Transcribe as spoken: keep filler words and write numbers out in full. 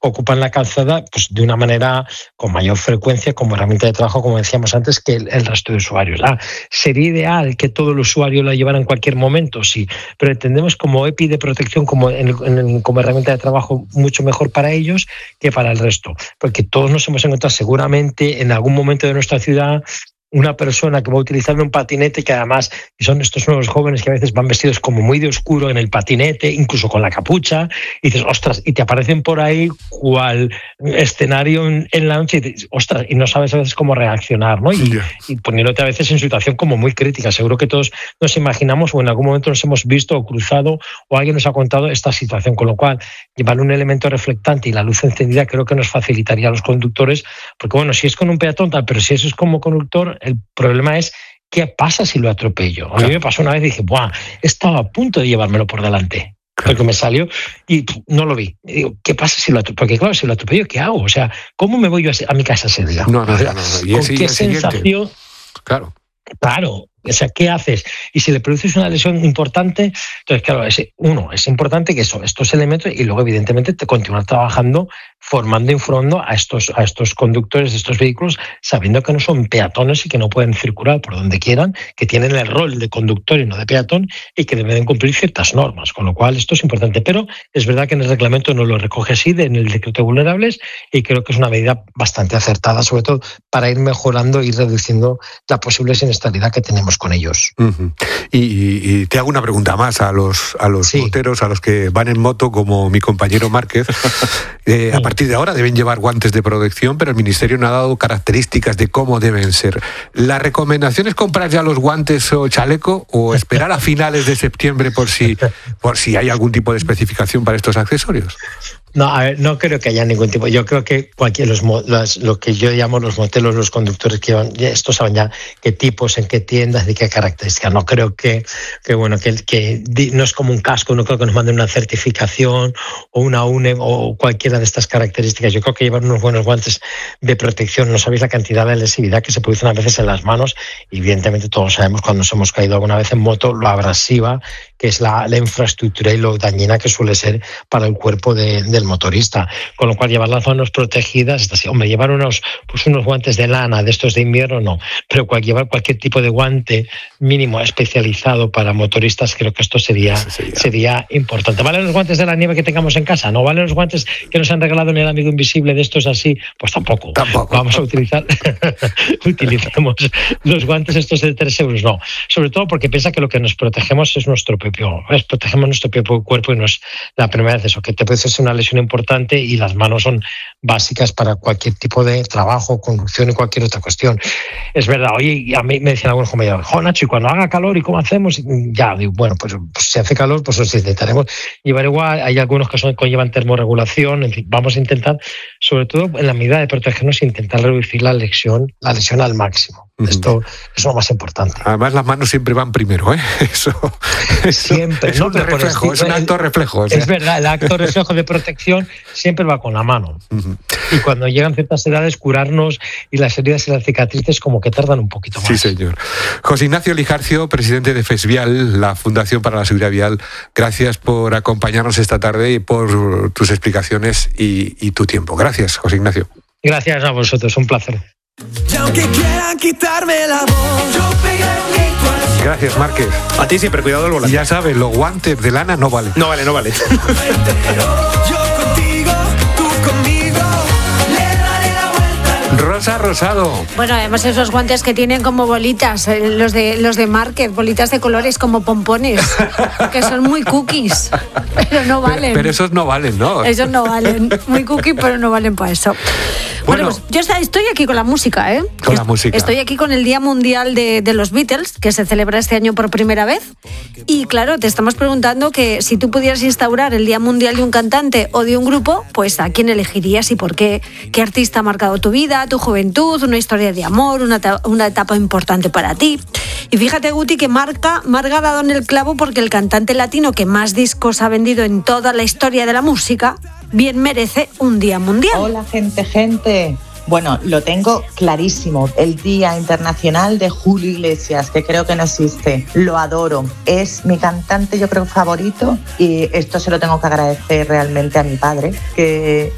ocupan la calzada pues de una manera con mayor frecuencia como herramienta de trabajo, como decíamos antes, que el, el resto de usuarios. Ah, ¿sería ideal que todo el usuario la llevara en cualquier momento? Sí, pero entendemos como E P I de protección como, en, en, como herramienta de trabajo mucho mejor para ellos que para el resto, porque todos nos hemos encontrado seguramente en algún momento de nuestra ciudad una persona que va utilizando un patinete, que además son estos nuevos jóvenes que a veces van vestidos como muy de oscuro en el patinete, incluso con la capucha, y dices, ostras, y te aparecen por ahí cual escenario en, en la noche, y dices, ostras, y no sabes a veces cómo reaccionar, ¿no? Y, yeah. y poniéndote a veces en situación como muy crítica. Seguro que todos nos imaginamos o en algún momento nos hemos visto o cruzado o alguien nos ha contado esta situación, con lo cual llevar un elemento reflectante y la luz encendida creo que nos facilitaría a los conductores, porque bueno, si es con un peatón tal, pero si eso es como conductor, el problema es ¿qué pasa si lo atropello? A mí me pasó una vez y dije, ¡buah! Estaba a punto de llevármelo por delante. Porque me salió y no lo vi. Y digo, ¿qué pasa si lo atropello? Porque claro, si lo atropello, ¿qué hago? O sea, ¿cómo me voy yo a mi casa ese día? No, no, no. no, no. ¿Y ¿Con ese, qué y sensación? Claro. Claro. O sea, ¿qué haces? Y si le produces una lesión importante, entonces, claro, es, uno, es importante que eso, estos elementos, y luego, evidentemente, te continuar trabajando, formando e informando a estos, a estos conductores de estos vehículos, sabiendo que no son peatones y que no pueden circular por donde quieran, que tienen el rol de conductor y no de peatón, y que deben cumplir ciertas normas, con lo cual esto es importante. Pero es verdad que en el reglamento no lo recoge así, en el decreto de vulnerables, y creo que es una medida bastante acertada, sobre todo para ir mejorando y reduciendo la posible siniestralidad que tenemos con ellos. Uh-huh. y, y te hago una pregunta más a los, a los sí. moteros, a los que van en moto, como mi compañero Márquez. eh, a partir de ahora deben llevar guantes de protección, pero el Ministerio no ha dado características de cómo deben ser. ¿La recomendación es comprar ya los guantes o chaleco o esperar a finales de septiembre por si, por si hay algún tipo de especificación para estos accesorios? No, a ver, no creo que haya ningún tipo. Yo creo que cualquier los, los lo que yo llamo los motelos, los conductores que van, estos saben ya qué tipos, en qué tiendas, de qué características. No creo que, que bueno, que, que no es como un casco, no creo que nos manden una certificación o una U N E M o cualquiera de estas características. Yo creo que llevar unos buenos guantes de protección. No sabéis la cantidad de lesividad que se producen a veces en las manos. Y evidentemente todos sabemos cuando nos hemos caído alguna vez en moto lo abrasiva que es la, la infraestructura y lo dañina que suele ser para el cuerpo de, del motorista. Con lo cual llevar las manos protegidas es así. Hombre, llevar unos, pues unos guantes de lana de estos de invierno no, pero cual, llevar cualquier tipo de guante mínimo especializado para motoristas, creo que esto sería, sería. sería importante. ¿Valen los guantes de la nieve que tengamos en casa? ¿No valen los guantes que nos han regalado en el Amigo Invisible de estos así? Pues tampoco. Tampoco. Vamos a utilizar, utilicemos los guantes estos de tres euros. No, sobre todo porque piensa que lo que nos protegemos es nuestro propio, es protegemos nuestro propio cuerpo y no es la primera vez eso, que te puede ser una lesión importante y las manos son básicas para cualquier tipo de trabajo, conducción y cualquier otra cuestión. Es verdad, oye, a mí me decían algunos compañeros, jo, Nacho, y cuando haga calor, ¿y cómo hacemos? Y ya, digo, bueno, pues, pues si hace calor, pues os intentaremos llevar igual. Hay algunos que son, conllevan termorregulación, en fin, vamos a intentar, sobre todo en la medida de protegernos, intentar reducir la lesión, la lesión al máximo. Uh-huh. Esto es lo más importante. Además, las manos siempre van primero, ¿eh? Eso, eso siempre, es, ¿no? un reflejo, es un acto reflejo. O sea. Es verdad, el acto reflejo de protección siempre va con la mano. Uh-huh. Y cuando llegan ciertas edades, curarnos y las heridas y las cicatrices como que tardan un poquito más. Sí, señor. José Ignacio Lijarcio, presidente de FESVIAL, la Fundación para la Seguridad Vial, gracias por acompañarnos esta tarde y por tus explicaciones y, y tu tiempo. Gracias, José Ignacio. Gracias a vosotros, un placer. Y aunque quieran quitarme la voz, yo pegaré un grito al cielo. Gracias, Márquez. A ti siempre, cuidado del volante. Ya sabes, los guantes de lana no valen. No vale, no vale. Yo contigo, tú conmigo, le daré la vuelta. Rosa Rosado. Bueno, además esos guantes que tienen como bolitas, los de los de Márquez, bolitas de colores como pompones, que son muy cookies, pero no valen. Pero, pero esos no valen, ¿no? Esos no valen. Muy cookie, pero no valen para eso. Bueno, bueno, pues yo estoy aquí con la música, ¿eh? Con la música. Estoy aquí con el Día Mundial de, de los Beatles, que se celebra este año por primera vez. Y claro, te estamos preguntando que si tú pudieras instaurar el Día Mundial de un cantante o de un grupo, pues ¿a quién elegirías y por qué? ¿Qué artista ha marcado tu vida, tu juventud, una historia de amor, una, una etapa importante para ti? Y fíjate, Guti, que Marca, Marga ha dado en el clavo porque el cantante latino que más discos ha vendido en toda la historia de la música bien merece un Día Mundial. Hola, gente, gente. Bueno, lo tengo clarísimo. El Día Internacional de Julio Iglesias, que creo que no existe. Lo adoro. Es mi cantante, yo creo, favorito. Y esto se lo tengo que agradecer realmente a mi padre, que